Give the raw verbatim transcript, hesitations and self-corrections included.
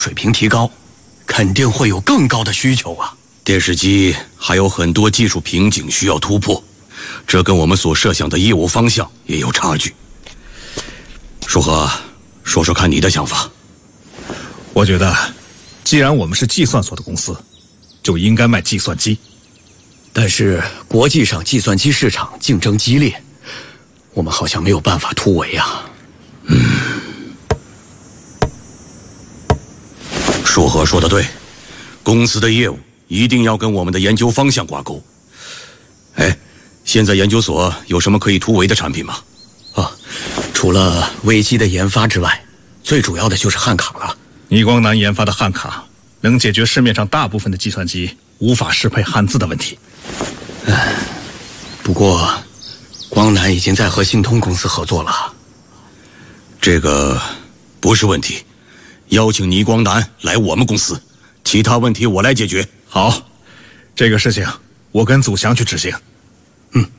水平提高，肯定会有更高的需求啊。 电视机还有很多技术瓶颈需要突破，这跟我们所设想的业务方向也有差距。舒和，说说看你的想法。 我觉得，既然我们是计算所的公司，就应该卖计算机。 但是国际上计算机市场竞争激烈，我们好像没有办法突围啊。 嗯，舒和说的对，公司的业务一定要跟我们的研究方向挂钩。哎，现在研究所有什么可以突围的产品吗？ 啊，除了微机的研发之外，最主要的就是汉卡了。 倪光南研发的汉卡能解决市面上大部分的计算机无法适配汉字的问题。 唉，不过光南已经在和信通公司合作了。 这个不是问题，邀请倪光南来我们公司，其他问题我来解决。 好，这个事情我跟祖祥去执行。 嗯。